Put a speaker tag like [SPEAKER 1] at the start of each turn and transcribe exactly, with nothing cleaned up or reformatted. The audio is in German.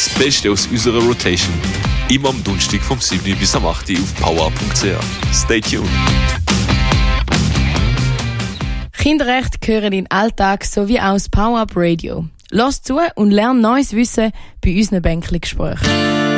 [SPEAKER 1] Das Beste aus unserer Rotation. Immer am Donnerstag vom sieben bis am acht auf power punkt c h. Stay tuned.
[SPEAKER 2] Kinderrechte gehören in den Alltag sowie auch das Power-Up Radio. Lass zu und lern neues Wissen bei unseren Bänkli-Gesprächen.